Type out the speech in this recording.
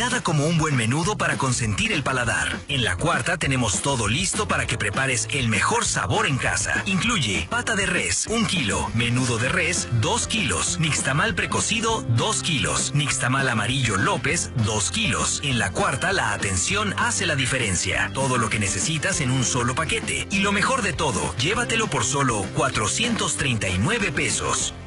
Nada como un buen menudo para consentir el paladar. En La Cuarta tenemos todo listo para que prepares el mejor sabor en casa. Incluye pata de res, 1 kilo, menudo de res, 2 kilos, nixtamal precocido, 2 kilos, nixtamal amarillo López, 2 kilos. En La Cuarta, la atención hace la diferencia. Todo lo que necesitas en un solo paquete. Y lo mejor de todo, llévatelo por solo 439 pesos.